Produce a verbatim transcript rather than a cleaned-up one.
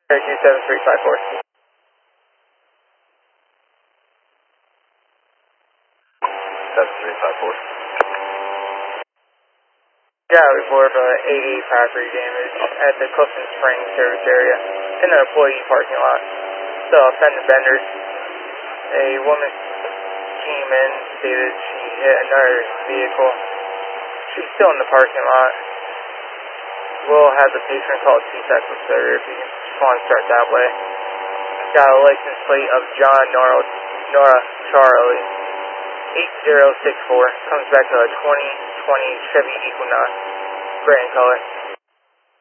two seven three five four. seven three five four. Yeah, report of uh, A A property damage at the Clifton Springs service area in the employee parking lot. So, offending vendors. A woman came in, stated she hit another vehicle. She's still in the parking lot. We'll have the patron call T S A C with her if you just want to start that way. Got a license plate of John Nora, Nora Charlie, eight zero six four. Comes back to a twenty twenty Chevy Equinox, gray in color.